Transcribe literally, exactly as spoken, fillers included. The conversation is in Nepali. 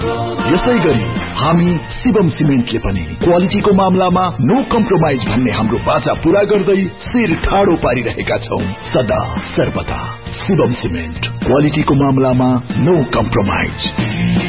यसै गरी हामी शिवम सिमेन्टले पनि क्वालिटीको मामलामा नो कम्प्रोमाइज भन्ने हाम्रो बाचा पूरा गर्दै शिर ठाडो पारिरहेका छौं। सदा सर्वदा शिवम सिमेन्ट, क्वालिटीको मामलामा नो कम्प्रोमाइज।